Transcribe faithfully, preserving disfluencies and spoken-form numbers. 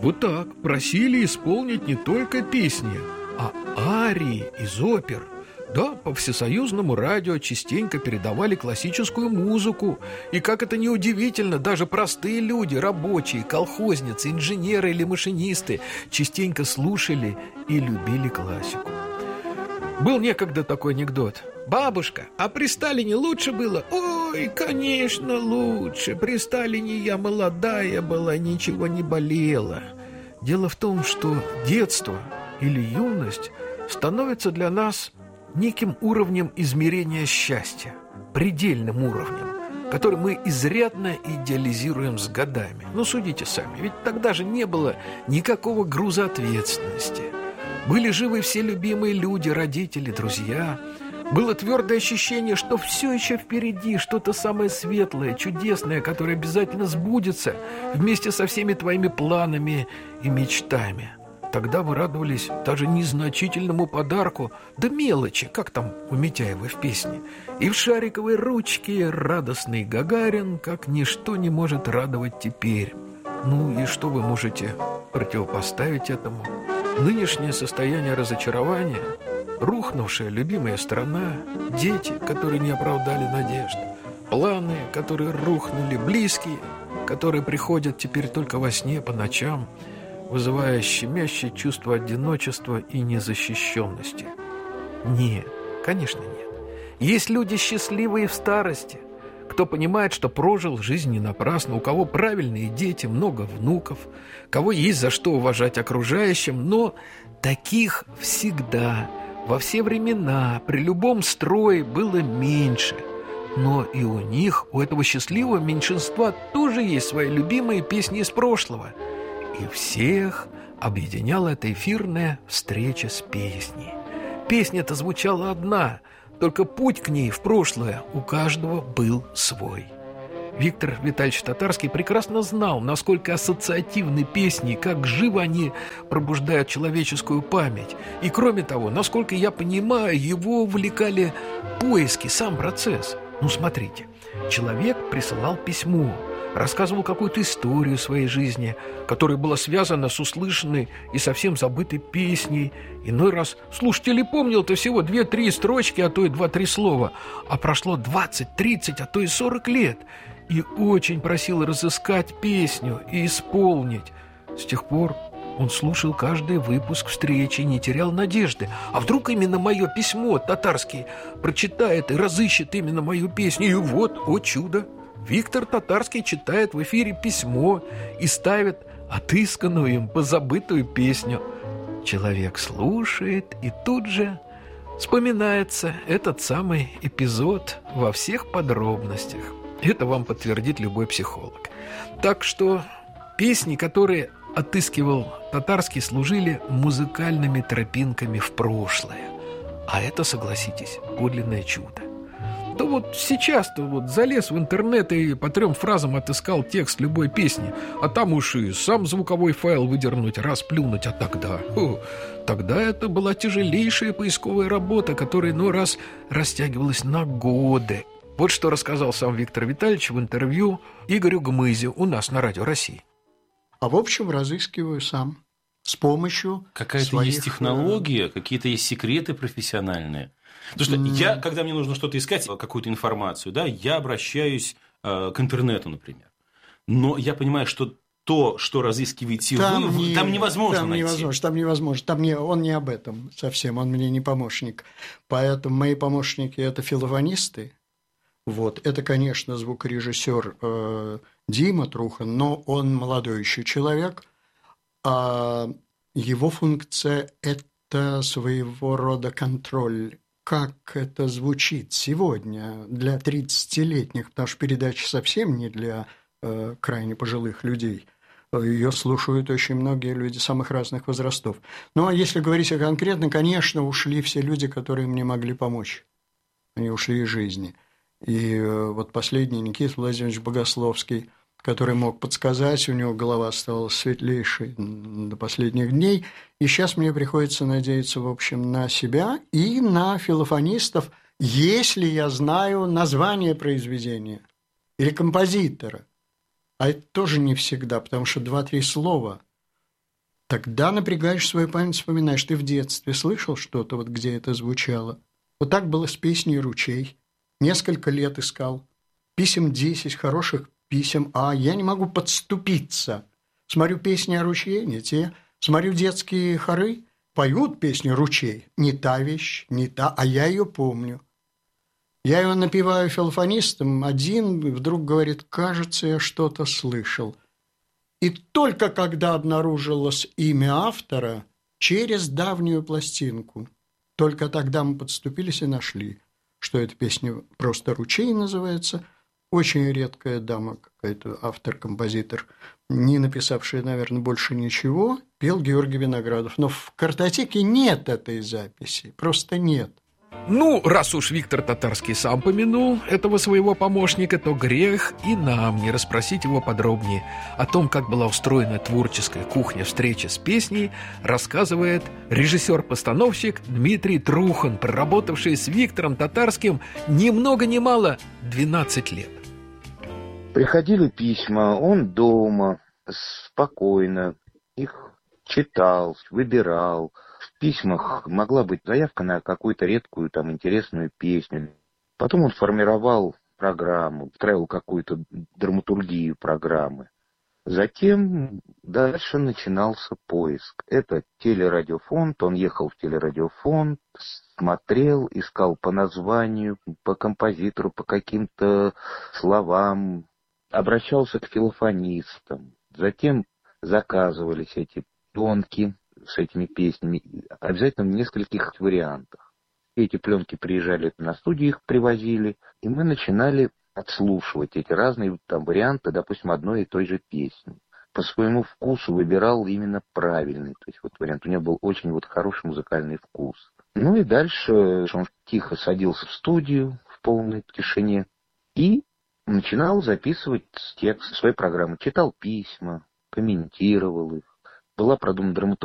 Вот так, просили исполнить не только песни, а арии из опер. Да, по всесоюзному радио частенько передавали классическую музыку. И, как это ни удивительно, даже простые люди, рабочие, колхозницы, инженеры или машинисты частенько слушали и любили классику. Был некогда такой анекдот. «Бабушка, а при Сталине лучше было?» «Ой, конечно, лучше. При Сталине я молодая была, ничего не болела». Дело в том, что детство или юность становится для нас неким уровнем измерения счастья, предельным уровнем, который мы изрядно идеализируем с годами. Ну, судите сами, ведь тогда же не было никакого груза ответственности. Были живы все любимые люди, родители, друзья. Было твердое ощущение, что все еще впереди, что-то самое светлое, чудесное, которое обязательно сбудется вместе со всеми твоими планами и мечтами. Тогда вы радовались даже незначительному подарку, да мелочи, как там у Митяевой в песне. И в шариковой ручке радостный Гагарин, как ничто не может радовать теперь. Ну и что вы можете противопоставить этому? Нынешнее состояние разочарования, рухнувшая любимая страна, дети, которые не оправдали надежд, планы, которые рухнули, близкие, которые приходят теперь только во сне по ночам, вызывая щемящее чувство одиночества и незащищенности. Нет, конечно нет. Есть люди счастливые в старости, кто понимает, что прожил жизнь не напрасно, у кого правильные дети, много внуков, кого есть за что уважать окружающим, но таких всегда, во все времена, при любом строе было меньше. Но и у них, у этого счастливого меньшинства тоже есть свои любимые песни из прошлого. И всех объединяла эта эфирная встреча с песней. Песня-то звучала одна, только путь к ней в прошлое у каждого был свой. Виктор Витальевич Татарский прекрасно знал, насколько ассоциативны песни, как живо они пробуждают человеческую память. И кроме того, насколько я понимаю, его увлекали поиски, сам процесс. Ну, смотрите, человек присылал письмо, рассказывал какую-то историю своей жизни, которая была связана с услышанной и совсем забытой песней. Иной раз слушатель помнил-то всего две-три строчки, а то и два-три слова, а прошло двадцать, тридцать, а то и сорок лет, и очень просил разыскать песню и исполнить. С тех пор он слушал каждый выпуск встречи, не терял надежды. А вдруг именно мое письмо Татарский прочитает и разыщет именно мою песню? И вот, о чудо! Виктор Татарский читает в эфире письмо и ставит отысканную им позабытую песню. Человек слушает, и тут же вспоминается этот самый эпизод во всех подробностях. Это вам подтвердит любой психолог. Так что песни, которые отыскивал Татарский, служили музыкальными тропинками в прошлое. А это, согласитесь, подлинное чудо. Да вот сейчас-то вот залез в интернет и по трем фразам отыскал текст любой песни, а там уж и сам звуковой файл выдернуть, расплюнуть, а тогда... Фу, тогда это была тяжелейшая поисковая работа, которая иной раз растягивалась на годы. Вот что рассказал сам Виктор Витальевич в интервью Игорю Гмызе у нас на Радио России. А в общем разыскиваю сам с помощью Какая-то своих... есть технология, какие-то есть секреты профессиональные. Потому что mm. я, когда мне нужно что-то искать, какую-то информацию, да, я обращаюсь э, к интернету, например. Но я понимаю, что то, что разыскиваете там вы, не, там невозможно там найти. Невозможно, там невозможно. Там не, он не об этом совсем, он мне не помощник. Поэтому мои помощники – это филофонисты. Вот. Это, конечно, звукорежиссер э, Дима Трухан, но он молодой еще человек. А его функция – это своего рода контроль. Как это звучит сегодня для тридцатилетних, потому что передача совсем не для э, крайне пожилых людей. Ее слушают очень многие люди самых разных возрастов. Ну, а если говорить о конкретно, конечно, ушли все люди, которые мне могли помочь. Они ушли из жизни. И э, вот последний Никита Владимирович Богословский, который мог подсказать, у него голова стала светлейшей до последних дней. И сейчас мне приходится надеяться, в общем, на себя и на филофонистов, если я знаю название произведения или композитора. А это тоже не всегда, потому что два-три слова Тогда напрягаешь свою память, вспоминаешь, ты в детстве слышал что-то, вот где это звучало. Вот так было с песней «Ручей». Несколько лет искал. Писем десять, хороших писем, а я не могу подступиться. Смотрю песни о ручье, не те. Смотрю детские хоры, поют песню «Ручей». Не та вещь, не та, а я ее помню. Я его напеваю филофонистом, один вдруг говорит, кажется, я что-то слышал. И только когда обнаружилось имя автора, через давнюю пластинку, только тогда мы подступились и нашли, что эта песня просто «Ручей» называется. Очень редкая дама, какая-то автор-композитор, не написавшая, наверное, больше ничего, пел Георгий Виноградов. Но в картотеке нет этой записи, просто нет. Ну, раз уж Виктор Татарский сам помянул этого своего помощника, то грех и нам не расспросить его подробнее. О том, как была устроена творческая кухня встречи с песней, рассказывает режиссер-постановщик Дмитрий Трухан, проработавший с Виктором Татарским ни много ни мало двенадцать лет. Приходили письма, он дома, спокойно их читал, выбирал. В письмах могла быть заявка на какую-то редкую, там, интересную песню. Потом он формировал программу, встраивал какую-то драматургию программы. Затем дальше начинался поиск. Это телерадиофонд, он ехал в телерадиофонд, смотрел, искал по названию, по композитору, по каким-то словам, обращался к филофонистам. Затем заказывались эти пленки с этими песнями, обязательно в нескольких вариантах. Эти пленки приезжали на студию, их привозили, и мы начинали отслушивать эти разные там варианты, допустим, одной и той же песни. По своему вкусу выбирал именно правильный, то есть вот вариант. У него был очень вот хороший музыкальный вкус. Ну и дальше он тихо садился в студию в полной тишине и начинал записывать текст своей программы. Читал письма, комментировал их. Была продумана драматургия.